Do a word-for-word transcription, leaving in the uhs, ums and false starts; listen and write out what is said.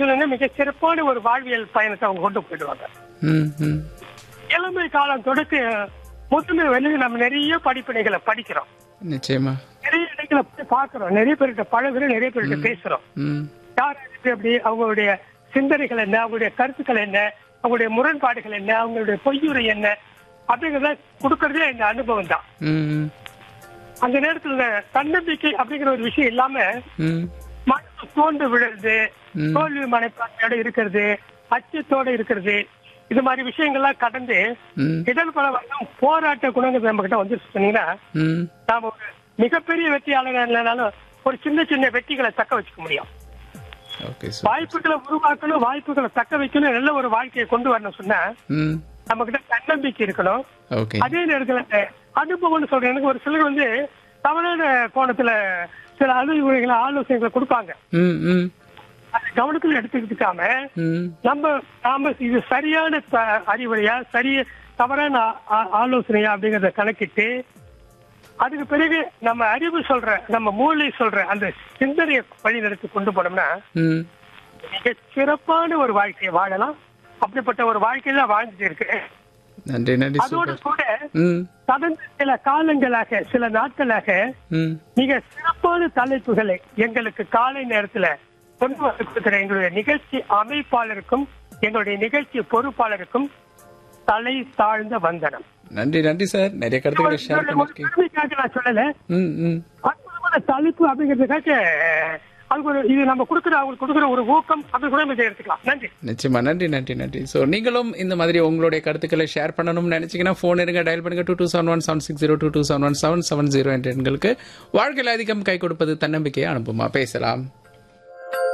சொன்னா மிக சிறப்பான ஒரு வாழ்வியல் பயணத்தை அவங்க கொண்டு போயிடுவாங்க. ம், ம். இளமை காலம் தொடக்க முதுமை வரைக்கும் நம்ம நிறைய படிப்பினைகளை படிக்கிறோம், நிச்சயமா. நிறைய இடங்களை போய் பார்க்கிறோம், நிறைய பேர்கிட்ட பழகுறோம், நிறைய பேர்கிட்ட பேசுறோம். ம், யார் எப்படி அவங்களுடைய சிந்தனைகள் என்ன, அவங்களுடைய கருத்துக்கள் என்ன, அவங்களுடைய முரண்பாடுகள் என்ன, அவங்களுடைய பொய்யுரை என்ன அப்படிங்கறத கொடுக்கறதே இந்த அனுபவம் தான். ம், ம். அந்த நேரத்துல இந்த தன்னம்பிக்கை அப்படிங்கிற ஒரு விஷயம் இல்லாம ம், மனசு தோண்டு விழுறது, ம். தோல்வி மனப்பான்மையோட இருக்கிறது, அச்சத்தோட இருக்கிறது, இது மாதிரி விஷயங்கள்லாம் கடந்து ம், இடல் பல வரைக்கும் போராட்ட குணங்கள் நம்ம கிட்ட வந்து சொன்னீங்கன்னா ம். நாம ஒரு மிகப்பெரிய வெற்றியாளர் இல்லைனாலும் ஒரு சின்ன சின்ன வெற்றிகளை தக்க வச்சுக்க முடியும். Okay sir. வாய்ப்புகளை உருவாக்கணும், வாய்ப்புகளை தக்க வைக்கணும், நல்ல ஒரு வாழ்க்கையை கொண்டு வரணும் சொன்னா ம், நம்ம கிட்ட தன்னம்பிக்கை இருக்கணும். ஓகே. அதே நேரத்துல அனுபவம்னு சொல்றேன். எனக்கு ஒரு சிலர் வந்து தவறான கோணத்துல சில அறிவுரைகளை ஆலோசனைகளை கொடுப்பாங்க. ம், ம், அது கவனத்துல எடுத்துக்கிட்டாம ம். நம்ம நாம இது சரியான த- அறிவுரையா சரிய தவறான ஆ- ஆ- ஆலோசனையா அப்படிங்கறத கணக்கிட்டு அதுக்கு பிறகு நம்ம அறிவு சொல்ற நம்ம மூளை சொல்ற அந்த சிந்தனையை வழி நடத்தி கொண்டு போனோம்னா ம். மிக சிறப்பான ஒரு வாழ்க்கையை வாழலாம். அப்படிப்பட்ட ஒரு வாழ்க்கையில வாழ்ந்துட்டு இருக்கு. நன்றி, நன்றி. அதோடு சூப்பர். கூட ம், கடந்த சில காலங்களாக சில நாட்களாக ம். மிக சிறப்பான தலைப்புகளை எங்களுக்கு காலை நேரத்துல கொண்டு வந்து கொடுக்கிற எங்களுடைய நிகழ்ச்சி அமைப்பாளருக்கும் எங்களுடைய நிகழ்ச்சி பொறுப்பாளருக்கும் தலை தாழ்ந்த வந்தனம். நன்றி, நன்றி சார். நிறைய கருத்துக்களை ஷேர் ஒரு பண்ணிருக்கீங்க. பெருமைக்காக நான் சொல்லல, ம், ம். அற்புதமான தலைப்பு அப்படிங்கிறதுக்காக அதுக்கு ஒரு இது நம்ம கொடுக்குற அவங்களுக்கு கொடுக்குற ஒரு ஊக்கம் அப்படி கூட நம்ம இதை எடுத்துக்கலாம். நன்றி. நிச்சயமா. நன்றி, நன்றி, நன்றி. ஸோ நீங்களும் இந்த மாதிரி உங்களுடைய கருத்துக்களை ஷேர் பண்ணணும்னு நினைச்சீங்கன்னா ஃபோன் இருங்க, டயல் பண்ணுங்க two two seven one seven six zero two two seven one seven seven zero என்ற எண்களுக்கு. வாழ்க்கையில் அதிகம் கை கொடுப்பது தன்னம்பிக்கையை அனுப்புமா. பேசலாம்.